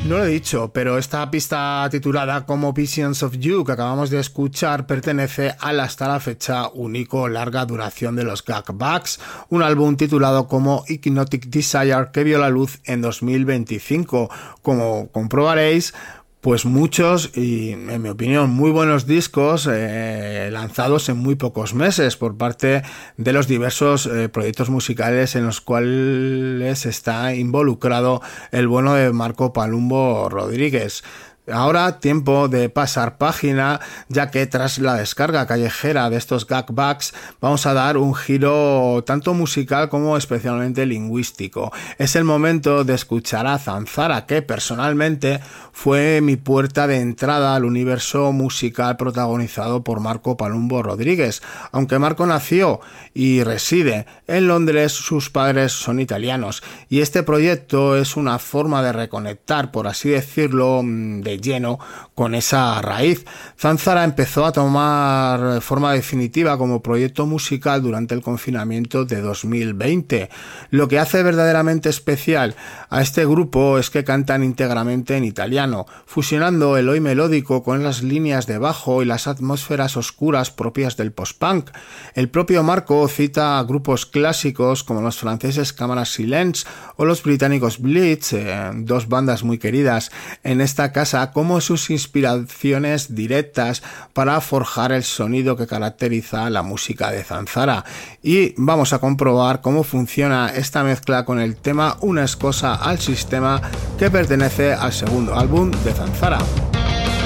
No lo he dicho, pero esta pista titulada como Visions of You que acabamos de escuchar pertenece al hasta la fecha único larga duración de los Gag Bags, un álbum titulado como Hypnotic Desire que vio la luz en 2025. Como comprobaréis, pues muchos y, en mi opinión, muy buenos discos lanzados en muy pocos meses por parte de los diversos proyectos musicales en los cuales está involucrado el bueno de Marco Palumbo Rodríguez. Ahora tiempo de pasar página, ya que tras la descarga callejera de estos Gag Bags vamos a dar un giro tanto musical como especialmente lingüístico. Es el momento de escuchar a Zanzara, que personalmente fue mi puerta de entrada al universo musical protagonizado por Marco Palumbo Rodríguez. Aunque Marco nació y reside en Londres, sus padres son italianos y este proyecto es una forma de reconectar, por así decirlo, de lleno con esa raíz. Zanzara empezó a tomar forma definitiva como proyecto musical durante el confinamiento de 2020. Lo que hace verdaderamente especial a este grupo es que cantan íntegramente en italiano, fusionando el hoy melódico con las líneas de bajo y las atmósferas oscuras propias del post-punk. El propio Marco cita a grupos clásicos como los franceses Cámara Silence o los británicos Blitz, dos bandas muy queridas en esta casa, como sus inspiraciones directas para forjar el sonido que caracteriza la música de Zanzara. Y vamos a comprobar cómo funciona esta mezcla con el tema Una Escosa al Sistema, que pertenece al segundo álbum de Zanzara.